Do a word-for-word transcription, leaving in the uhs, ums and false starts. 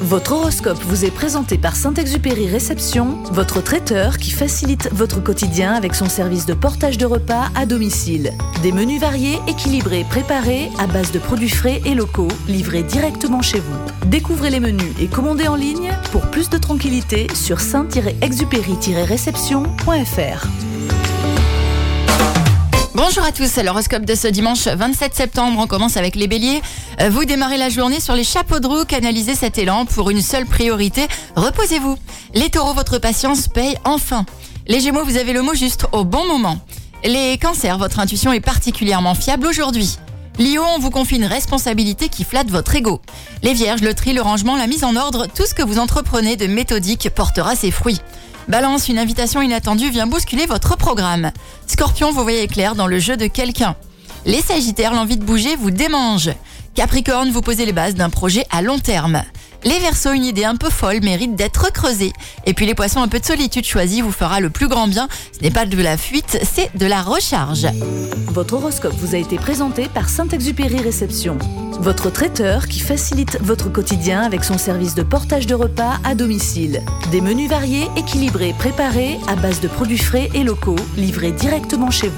Votre horoscope vous est présenté par Saint-Exupéry Réception, votre traiteur qui facilite votre quotidien avec son service de portage de repas à domicile. Des menus variés, équilibrés, préparés à base de produits frais et locaux, livrés directement chez vous. Découvrez les menus et commandez en ligne pour plus de tranquillité sur saint exupéry réception point f r. Bonjour à tous, l'horoscope de ce dimanche vingt-sept septembre, on commence avec les béliers. Vous démarrez la journée sur les chapeaux de roue, canalisez cet élan pour une seule priorité, reposez-vous. Les taureaux, votre patience paye enfin. Les gémeaux, vous avez le mot juste au bon moment. Les cancers, votre intuition est particulièrement fiable aujourd'hui. Lion, on vous confie une responsabilité qui flatte votre ego. Les vierges, le tri, le rangement, la mise en ordre, tout ce que vous entreprenez de méthodique portera ses fruits. Balance, une invitation inattendue vient bousculer votre programme. Scorpion, vous voyez clair dans le jeu de quelqu'un. Les sagittaires, l'envie de bouger vous démange. Capricorne, vous posez les bases d'un projet à long terme. Les verseaux, une idée un peu folle mérite d'être creusée. Et puis les poissons, un peu de solitude choisie vous fera le plus grand bien. Ce n'est pas de la fuite, c'est de la recharge. Votre horoscope vous a été présenté par Saint-Exupéry Réception, votre traiteur qui facilite votre quotidien avec son service de portage de repas à domicile. Des menus variés, équilibrés, préparés à base de produits frais et locaux, livrés directement chez vous.